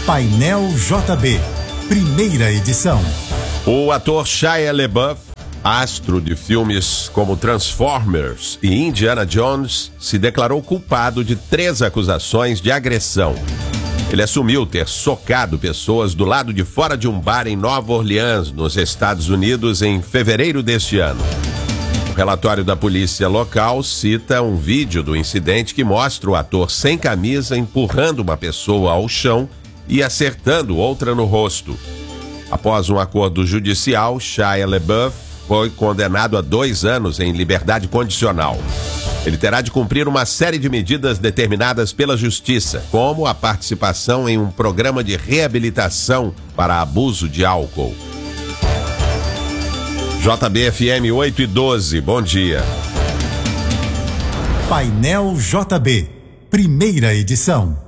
Painel JB, primeira edição. O ator Shia LaBeouf, astro de filmes como Transformers e Indiana Jones, se declarou culpado de 3 acusações de agressão. Ele assumiu ter socado pessoas do lado de fora de um bar em Nova Orleans, nos Estados Unidos, em fevereiro deste ano. O relatório da polícia local cita um vídeo do incidente que mostra o ator sem camisa empurrando uma pessoa ao chão e acertando outra no rosto. Após um acordo judicial, Shia LaBeouf foi condenado a 2 anos em liberdade condicional. Ele terá de cumprir uma série de medidas determinadas pela justiça, como a participação em um programa de reabilitação para abuso de álcool. JB-FM 8:12, bom dia. Painel JB, primeira edição.